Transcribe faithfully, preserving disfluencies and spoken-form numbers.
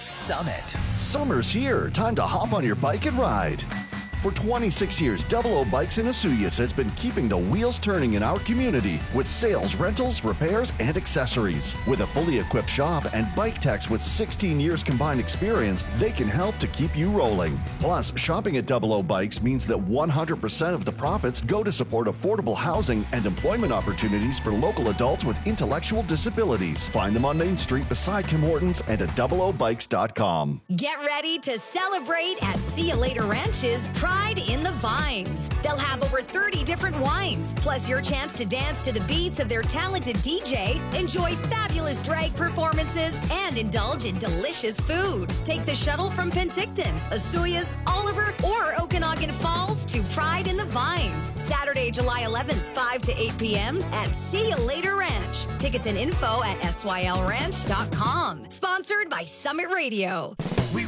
Summit. Summer's here. Time to hop on your bike and ride. For twenty-six years, Double O Bikes in Osoyoos has been keeping the wheels turning in our community with sales, rentals, repairs, and accessories. With a fully equipped shop and bike techs with sixteen years combined experience, they can help to keep you rolling. Plus, shopping at Double O Bikes means that one hundred percent of the profits go to support affordable housing and employment opportunities for local adults with intellectual disabilities. Find them on Main Street beside Tim Hortons and at double o bikes dot com. Get ready to celebrate at See You Later Ranch's Pride in the Vines. They'll have over thirty different wines, plus your chance to dance to the beats of their talented D J, enjoy fabulous drag performances, and indulge in delicious food. Take the shuttle from Penticton, Osoyoos, Oliver, or Okanagan Falls to Pride in the Vines. Saturday, July eleventh, five to eight p.m. at See You Later Ranch. Tickets and info at S Y L ranch dot com. Sponsored by Summit Radio.